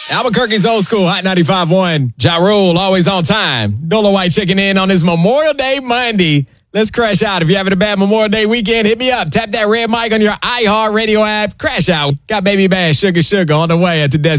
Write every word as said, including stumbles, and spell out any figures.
Albuquerque's old school Hot ninety-five point one. Ja Rule, always on time. Dolo White checking in on this Memorial Day Monday. Let's crash out. If you're having a bad Memorial Day weekend, hit me up. Tap that red mic on your iHeartRadio app. Crash out. Got Baby Bash, Sugar Sugar on the way at the desk.